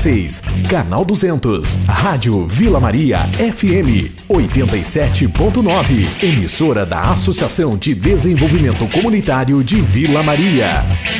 96, canal 200, Rádio Vila Maria FM 87.9, emissora da Associação de Desenvolvimento Comunitário de Vila Maria.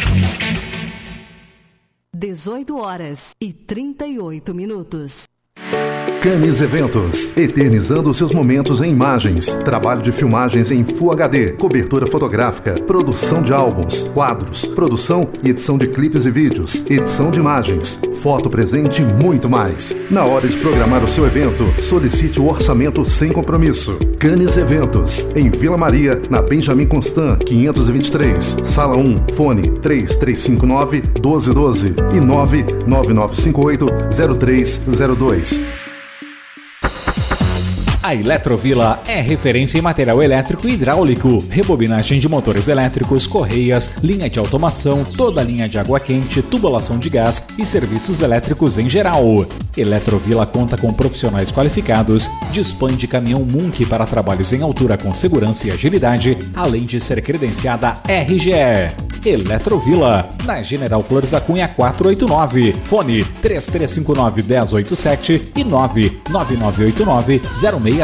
18h38. Camis Eventos, eternizando seus momentos em imagens, trabalho de filmagens em Full HD, cobertura fotográfica, produção de álbuns, quadros, produção e edição de clipes e vídeos, edição de imagens, foto presente e muito mais. Na hora de programar o seu evento, solicite o orçamento sem compromisso. Camis Eventos, em Vila Maria, na Benjamin Constant, 523, Sala 1, fone 3359-1212 e 99958-0302. A Eletrovila é referência em material elétrico e hidráulico, rebobinagem de motores elétricos, correias, linha de automação, toda a linha de água quente, tubulação de gás e serviços elétricos em geral. Eletrovila conta com profissionais qualificados, dispõe de caminhão Munk para trabalhos em altura com segurança e agilidade, além de ser credenciada RGE. Eletrovila, na General Flores da Cunha 489, fone 3359-1087 e 99989-0674.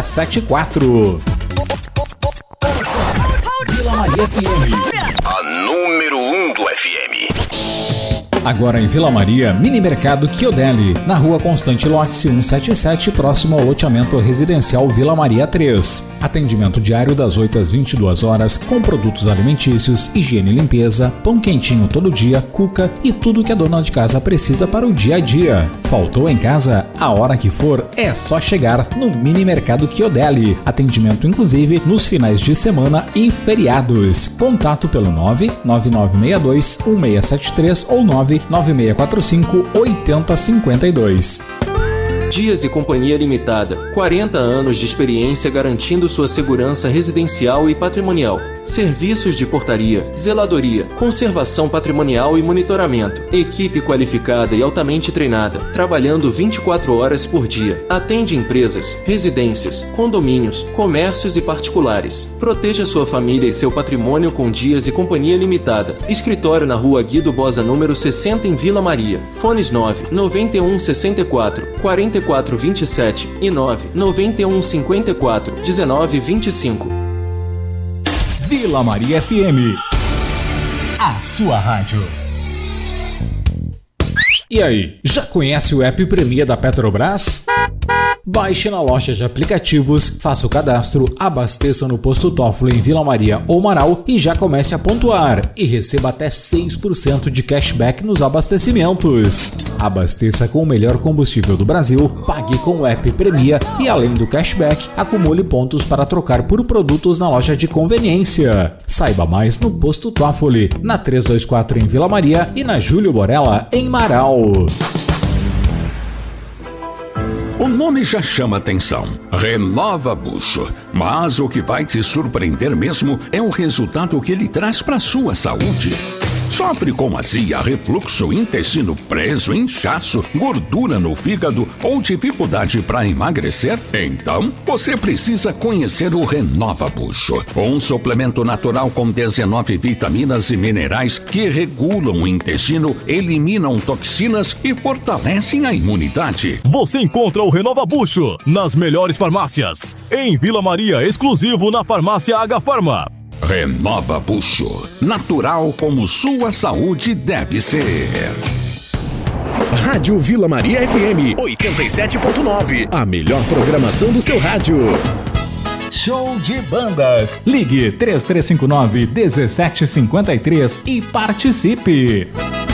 Vila Maria FM, a número 1 do FM. Agora em Vila Maria, Mini Mercado Chiodelli, na Rua Constante Lote 177, próximo ao loteamento residencial Vila Maria 3. Atendimento diário das 8 às 22 horas, com produtos alimentícios, higiene e limpeza, pão quentinho todo dia, cuca e tudo que a dona de casa precisa para o dia a dia. Faltou em casa? A hora que for, é só chegar no Mini Mercado Chiodelli. Atendimento inclusive nos finais de semana e feriados. Contato pelo 99962-1673 ou 99645-8052. Dias e Companhia Limitada, 40 anos de experiência garantindo sua segurança residencial e patrimonial. Serviços de portaria, zeladoria, conservação patrimonial e monitoramento. Equipe qualificada e altamente treinada, trabalhando 24 horas por dia. Atende empresas, residências, condomínios, comércios e particulares. Proteja sua família e seu patrimônio com Dias e Companhia Limitada. Escritório na Rua Guido Bosa, número 60, em Vila Maria. Fones 9-9164-4427 e 9-9154-1925. Vila Maria FM, a sua rádio. E aí, já conhece o app Premia da Petrobras? Baixe na loja de aplicativos, faça o cadastro, abasteça no posto Toffoli em Vila Maria ou Marau e já comece a pontuar e receba até 6% de cashback nos abastecimentos. Abasteça com o melhor combustível do Brasil, pague com o app Premia e além do cashback, acumule pontos para trocar por produtos na loja de conveniência. Saiba mais no posto Toffoli, na 324 em Vila Maria e na Júlio Borella em Marau. O nome já chama atenção, Renova Bucho, mas o que vai te surpreender mesmo é o resultado que ele traz para a sua saúde. Sofre com azia, refluxo, intestino preso, inchaço, gordura no fígado ou dificuldade para emagrecer? Então, você precisa conhecer o Renova Bucho, um suplemento natural com 19 vitaminas e minerais que regulam o intestino, eliminam toxinas e fortalecem a imunidade. Você encontra o Renova Bucho nas melhores farmácias. Em Vila Maria, exclusivo na farmácia H Farma. Renova Bucho, natural como sua saúde deve ser. Rádio Vila Maria FM 87.9, a melhor programação do seu rádio. Show de bandas. Ligue 3359-1753 e participe.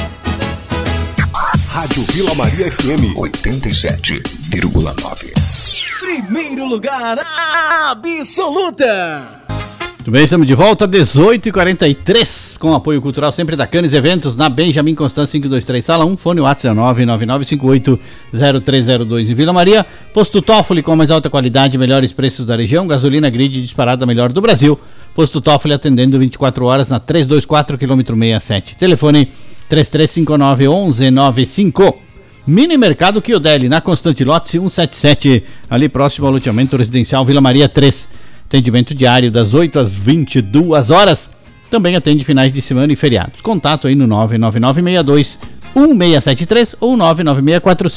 Rádio Vila Maria FM 87,9. Primeiro lugar absoluta. Muito bem, estamos de volta, 18h43, com apoio cultural sempre da Canis Eventos, na Benjamin Constant 523, Sala 1, fone WhatsApp 99958-0302 em Vila Maria. Posto Toffoli com a mais alta qualidade e melhores preços da região, gasolina grid disparada melhor do Brasil. Posto Toffoli atendendo 24 horas na 324 km 67. Telefone 3359-1195. Mini Mercado Chiodelli, na Constante Lote 177, ali próximo ao loteamento residencial Vila Maria 3. Atendimento diário das 8 às 22 horas. Também atende finais de semana e feriados. Contato aí no 99962-1673 ou 99645